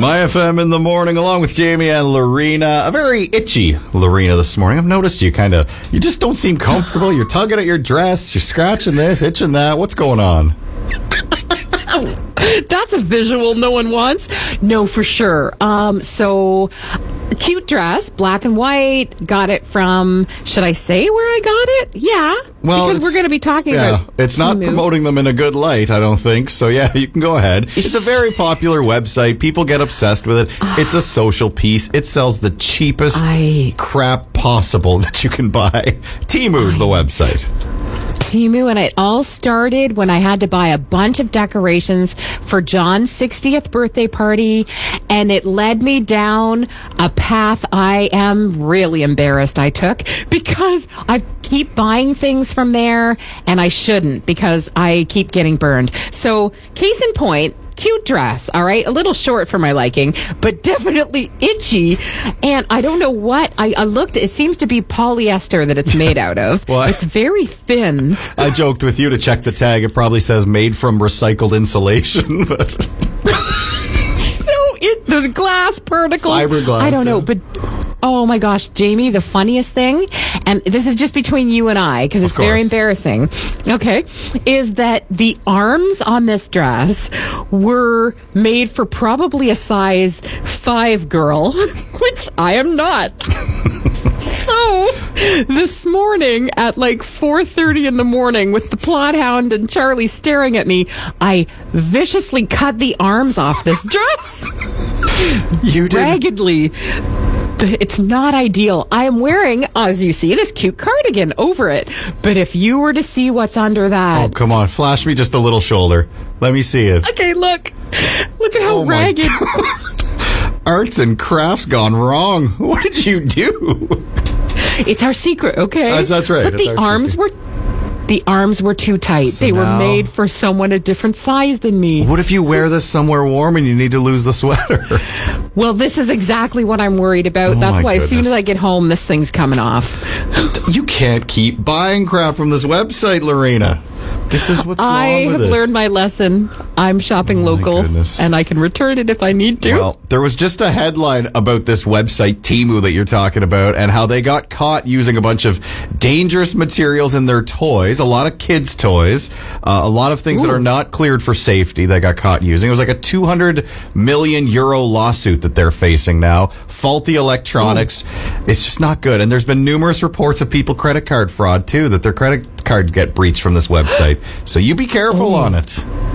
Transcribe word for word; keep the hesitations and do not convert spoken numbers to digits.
My F M in the morning, along with Jamie and Lorena. A very itchy Lorena this morning. I've noticed you kind of, you just don't seem comfortable. You're tugging at your dress. You're scratching this, itching that. What's going on? That's a visual no one wants. No, for sure. Um, so, cute dress, black and white. Got it from, should I say where I got it? Yeah. Well, because we're going to be talking yeah, about it's not Temu. promoting them in a good light, I don't think. So, yeah, you can go ahead. It's a very popular website. People get obsessed with it. It's a social piece. It sells the cheapest I, crap possible that you can buy. Temu's the website. Temu, and it all started when I had to buy a bunch of decorations for John's sixtieth birthday party, and it led me down a path I am really embarrassed I took, because I keep buying things from there, and I shouldn't, because I keep getting burned. So, case in point, cute dress, all right? A little short for my liking, but definitely itchy. And I don't know what. I, I looked, it seems to be polyester that it's made out of. Well, I- it's very thin. I joked with you to check the tag. It probably says made from recycled insulation, but So it, there's glass particles. Fiberglass, I don't know, yeah. but oh my gosh, Jamie, the funniest thing, and this is just between you and I, because it's very course. embarrassing, okay, is that the arms on this dress were made for probably a size five girl, which I am not. So, this morning at like four thirty in the morning, with the Plothound and Charlie staring at me, I viciously cut the arms off this dress. you did. Raggedly. It's not ideal. I am wearing, as you see, this cute cardigan over it. But if you were to see what's under that. Oh, come on. Flash me just a little shoulder. Let me see it. Okay, look. Look at how Oh, my ragged. Arts and crafts gone wrong. What did you do? It's our secret, okay? That's, that's right. But That's the our arms secret. were... The arms were too tight. So they were now- made for someone a different size than me. What if you wear this somewhere warm and you need to lose the sweater? Well, this is exactly what I'm worried about. Oh, That's my why as soon goodness. as I get home, this thing's coming off. You can't keep buying crap from this website, Lorena. This is what's I wrong with have it. learned my lesson. I'm shopping Oh, my local, goodness. and I can return it if I need to. Well, there was just a headline about this website, Temu, that you're talking about, and how they got caught using a bunch of dangerous materials in their toys, a lot of kids' toys, uh, a lot of things Ooh. that are not cleared for safety they got caught using. It was like a two hundred million euro lawsuit that they're facing now. Faulty electronics. Ooh. It's just not good. And there's been numerous reports of people credit card fraud, too, that their credit cards get breached from this website. So you be careful Ooh. on it.